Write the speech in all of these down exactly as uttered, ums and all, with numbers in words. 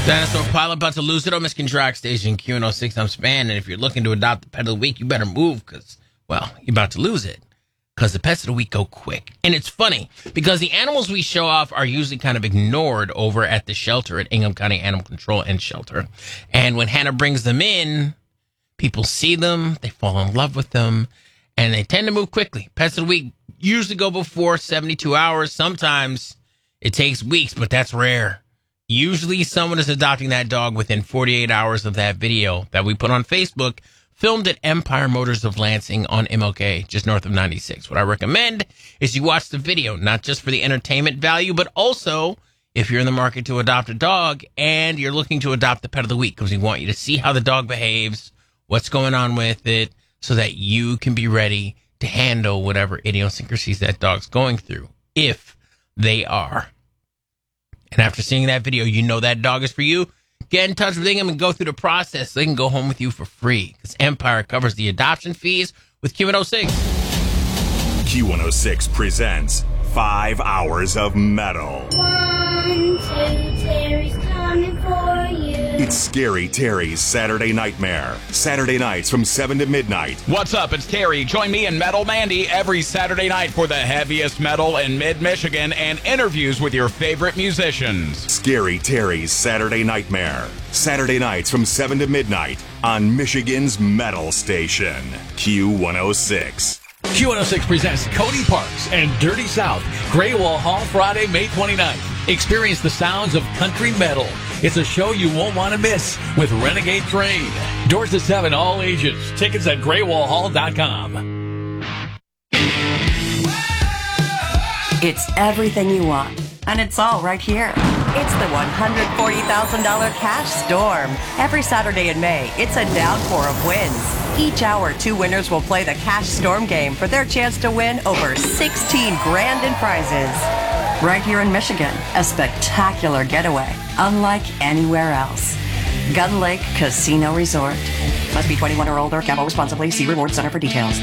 Dinosaur Pilot about to lose it on Michigan Track Station Q one oh six. I'm Span, and if you're looking to adopt the pet of the week, you better move because, well, you're about to lose it because the pets of the week go quick. And it's funny because the animals we show off are usually kind of ignored over at the shelter at Ingham County Animal Control and Shelter. And when Hannah brings them in, people see them, they fall in love with them, and they tend to move quickly. Pets of the week usually go before seventy-two hours. Sometimes it takes weeks, but that's rare. Usually someone is adopting that dog within forty-eight hours of that video that we put on Facebook, filmed at Empire Motors of Lansing on M L K, just north of ninety-six. What I recommend is you watch the video, not just for the entertainment value, but also if you're in the market to adopt a dog and you're looking to adopt the pet of the week, because we want you to see how the dog behaves, what's going on with it, so that you can be ready to handle whatever idiosyncrasies that dog's going through, if they are. And after seeing that video, you know that dog is for you. Get in touch with Ingham and go through the process so they can go home with you for free. Because Empire covers the adoption fees with Q one oh six. Q one oh six presents Five Hours of Metal. One, two, Terry's coming for you. It's Scary Terry's Saturday Nightmare. Saturday nights from seven to midnight. What's up? It's Terry. Join me and Metal Mandy every Saturday night for the heaviest metal in mid-Michigan and interviews with your favorite musicians. Scary Terry's Saturday Nightmare. Saturday nights from seven to midnight on Michigan's Metal Station. Q one oh six. Q one oh six presents Cody Parks and Dirty South, Grey Wall Hall, Friday, May twenty-ninth. Experience the sounds of country metal. It's a show you won't want to miss with Renegade Train. Doors to seven, all ages. Tickets at grey wall hall dot com. It's everything you want, and it's all right here. It's the one hundred forty thousand dollars Cash Storm. Every Saturday in May, it's a downpour of wins. Each hour, two winners will play the Cash Storm game for their chance to win over sixteen grand in prizes. Right here in Michigan, a spectacular getaway, unlike anywhere else. Gun Lake Casino Resort. Must be twenty-one or older. Gamble responsibly. See Reward Center for details.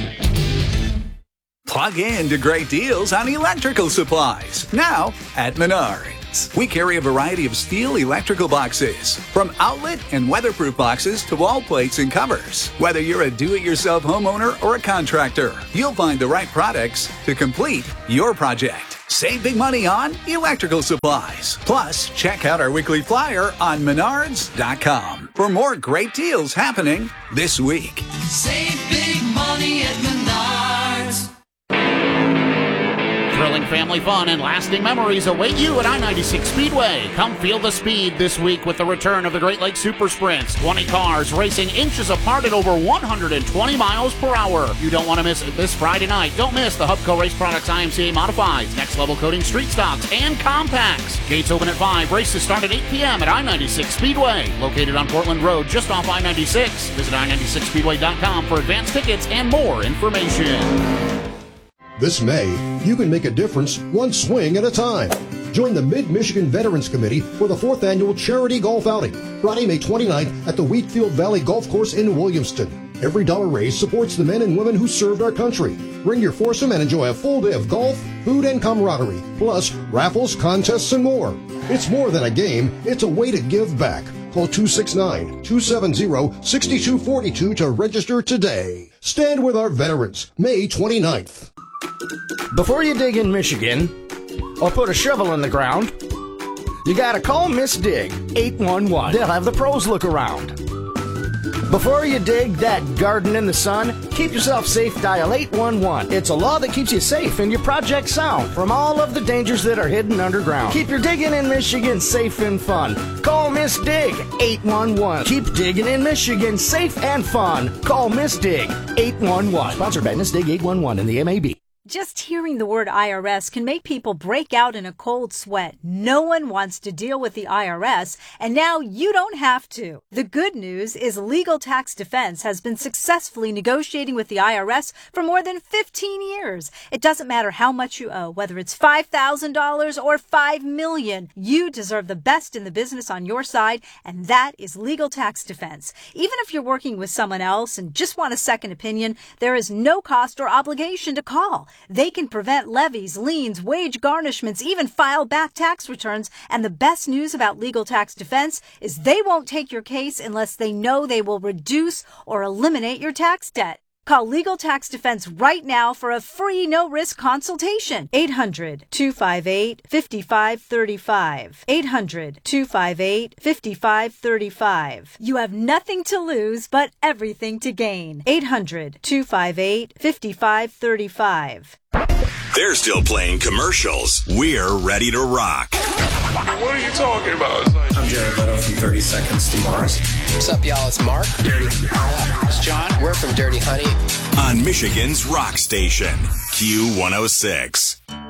Plug in to great deals on electrical supplies. Now at Menards. We carry a variety of steel electrical boxes, from outlet and weatherproof boxes to wall plates and covers. Whether you're a do-it-yourself homeowner or a contractor, you'll find the right products to complete your project. Save big money on electrical supplies. Plus, check out our weekly flyer on menards dot com for more great deals happening this week. Save big money at Menards. Thrilling family fun and lasting memories await you at I ninety-six Speedway. Come feel the speed this week with the return of the Great Lakes Super Sprints. twenty cars racing inches apart at over one hundred twenty miles per hour. You don't want to miss it this Friday night. Don't miss the Hubco Race Products I M C A Modifieds, Next Level Coating Street Stocks, and Compacts. Gates open at five. Races start at eight p.m. at I ninety-six Speedway. Located on Portland Road, just off I ninety-six. Visit i ninety-six speedway dot com for advance tickets and more information. This May, you can make a difference one swing at a time. Join the Mid-Michigan Veterans Committee for the fourth annual Charity Golf Outing, Friday, May twenty-ninth at the Wheatfield Valley Golf Course in Williamston. Every dollar raised supports the men and women who served our country. Bring your foursome and enjoy a full day of golf, food, and camaraderie, plus raffles, contests, and more. It's more than a game, it's a way to give back. Call two six nine, two seven zero, six two four two to register today. Stand with our veterans, May twenty-ninth. Before you dig in Michigan, or put a shovel in the ground, you gotta call Miss Dig, eight one one. They'll have the pros look around. Before you dig that garden in the sun, keep yourself safe, dial eight one one. It's a law that keeps you safe and your project sound from all of the dangers that are hidden underground. Keep your digging in Michigan safe and fun. Call Miss Dig, eight one one. Keep digging in Michigan safe and fun. Call Miss Dig, eight one one. Sponsored by Miss Dig eight one one and the M A B. Just hearing the word I R S can make people break out in a cold sweat. No one wants to deal with the I R S, and now you don't have to. The good news is Legal Tax Defense has been successfully negotiating with the I R S for more than fifteen years. It doesn't matter how much you owe, whether it's five thousand dollars or five million dollars. You deserve the best in the business on your side, and that is Legal Tax Defense. Even if you're working with someone else and just want a second opinion, there is no cost or obligation to call. They can prevent levies, liens, wage garnishments, even file back tax returns. And the best news about Legal Tax Defense is they won't take your case unless they know they will reduce or eliminate your tax debt. Call Legal Tax Defense right now for a free no-risk consultation. eight hundred, two five eight, five five three five. eight hundred, two five eight, five five three five. You have nothing to lose but everything to gain. eight hundred, two five eight, five five three five. They're still playing commercials. We're ready to rock. What are you talking about? I'm Jared Leto from thirty seconds to Mars. What's up, y'all? It's Mark. Dirty. It's John. We're from Dirty Honey. On Michigan's rock station, Q one oh six.